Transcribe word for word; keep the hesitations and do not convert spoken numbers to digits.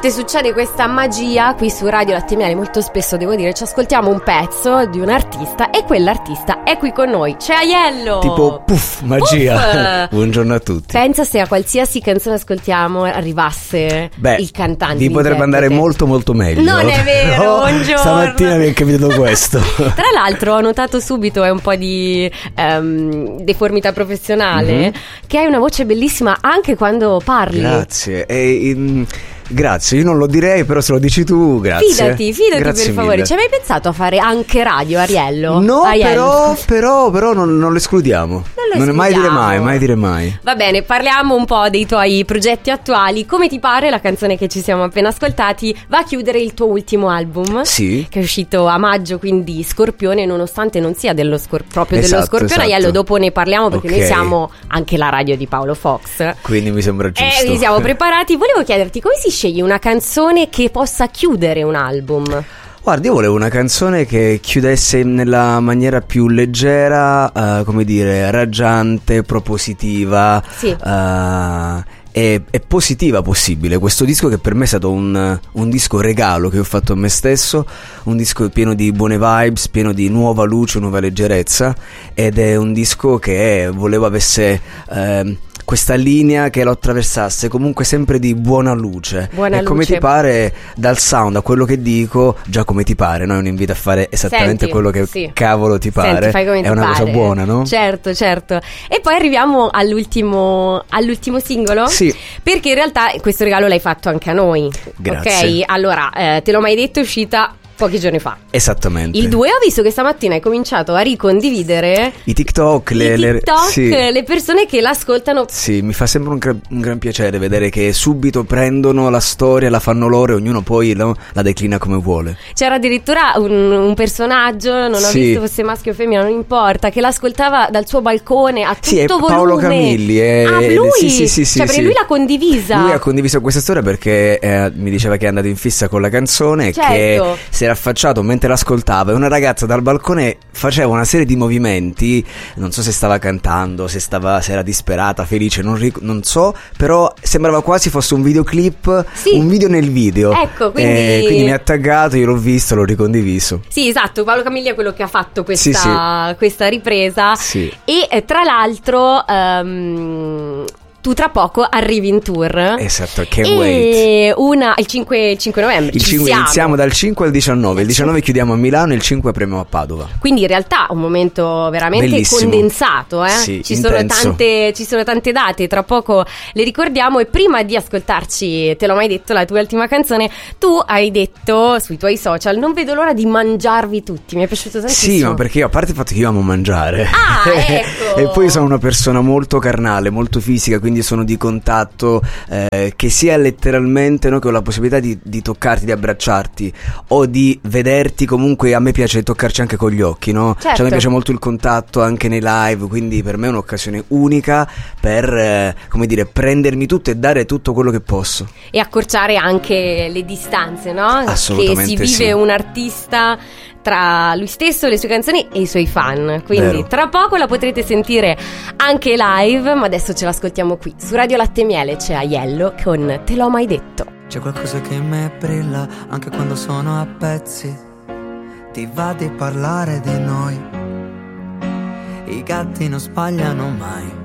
volte succede questa magia qui su Radio Latte e Miele, molto spesso devo dire ci ascoltiamo un pezzo di un artista e quell'artista è qui con noi, c'è Aiello. Tipo puff, magia. Puff. Buongiorno a tutti. Pensa se a qualsiasi canzone ascoltiamo arrivasse Beh, il cantante. Vi potrebbe andare molto molto meglio. Non è vero, no, buongiorno. Stamattina mi è capitato questo. Tra l'altro ho notato subito è un po' di um, deformità professionale, mm-hmm. che hai una voce bellissima anche quando parli. Grazie. E, in... Grazie, io non lo direi, però se lo dici tu, grazie. Fidati, fidati grazie per favore. mille. Ci hai mai pensato a fare anche radio, Ariello? No, Aiello. però, però, però non, non lo escludiamo. Non lo Non è mai dire mai, mai dire mai. Va bene, parliamo un po' dei tuoi progetti attuali. Come ti pare la canzone che ci siamo appena ascoltati va a chiudere il tuo ultimo album? Sì. Che è uscito a maggio, quindi Scorpione, nonostante non sia dello scor- proprio esatto, dello Scorpione. Esatto. Aiello, dopo ne parliamo perché okay. noi siamo anche la radio di Paolo Fox. Quindi mi sembra giusto. E ci siamo preparati. Volevo chiederti come si sceglie una canzone che possa chiudere un album? Guardi, io volevo una canzone che chiudesse nella maniera più leggera, uh, come dire, raggiante, propositiva, sì. uh, e, e positiva possibile. Questo disco che per me è stato un, un disco regalo che ho fatto a me stesso, un disco pieno di buone vibes, pieno di nuova luce, nuova leggerezza, ed è un disco che volevo avesse... Uh, questa linea che lo attraversasse comunque sempre di buona luce. Buona e luce. come ti pare dal sound a quello che dico, già come ti pare, no? È un invito a fare esattamente Senti, quello che sì. cavolo ti pare. Senti, fai come è ti una pare. cosa buona, no? Certo, certo. E poi arriviamo all'ultimo all'ultimo singolo. Sì. Perché in realtà questo regalo l'hai fatto anche a noi. Grazie. Ok, allora, eh, te l'ho mai detto, è uscita pochi giorni fa. Esattamente. Il due ho visto che stamattina hai cominciato a ricondividere i TikTok, le, i TikTok, le, sì. le persone che l'ascoltano. Sì, mi fa sempre un, gra- un gran piacere vedere che subito prendono la storia, la fanno loro e ognuno poi no, la declina come vuole. C'era addirittura un, un personaggio, non ho sì. visto fosse maschio o femmina, non importa, che l'ascoltava dal suo balcone a tutto sì, è volume. Paolo Camilli. È, ah, lui? Sì, sì, sì, cioè, sì, perché sì. lui l'ha condivisa. Lui ha condiviso questa storia perché eh, mi diceva che è andato in fissa con la canzone e certo. che si era affacciato mentre l'ascoltava e una ragazza dal balcone faceva una serie di movimenti, non so se stava cantando, se stava se era disperata, felice, non, ric- non so, però sembrava quasi fosse un videoclip, sì. un video nel video. Ecco, quindi... Eh, quindi mi ha taggato, io l'ho visto, l'ho ricondiviso. Sì, esatto, Paolo Camilli è quello che ha fatto questa, sì, sì. questa ripresa. Sì. E eh, tra l'altro um, tu tra poco arrivi in tour. Esatto, can't e wait. Una, il cinque, cinque novembre. Il ci cinque siamo. iniziamo dal cinque al diciannove. Il diciannove chiudiamo a Milano e il cinque apriamo a Padova. Quindi in realtà un momento veramente bellissimo. Condensato, eh? Sì, ci sono intenso. tante ci sono tante date, tra poco le ricordiamo. E prima di ascoltarci, te l'ho mai detto, la tua ultima canzone, tu hai detto sui tuoi social: non vedo l'ora di mangiarvi tutti. Mi è piaciuto tantissimo. Sì, ma perché io, a parte il fatto che io amo mangiare, ah, ecco. e poi sono una persona molto carnale, molto fisica, quindi sono di contatto, eh, che sia letteralmente, no, che ho la possibilità di, di toccarti, di abbracciarti o di vederti. Comunque a me piace toccarci anche con gli occhi, no? Certo. Cioè a me piace molto il contatto anche nei live, quindi per me è un'occasione unica per, eh, come dire, prendermi tutto e dare tutto quello che posso. E accorciare anche le distanze, no? Assolutamente che si vive sì. un artista tra lui stesso, le sue canzoni e i suoi fan. Quindi Vero. tra poco la potrete sentire anche live, ma adesso ce l'ascoltiamo qui su Radio Latte e Miele. C'è Aiello con Te l'ho mai detto. C'è qualcosa che in me brilla anche quando sono a pezzi. Ti va di parlare di noi. I gatti non sbagliano mai.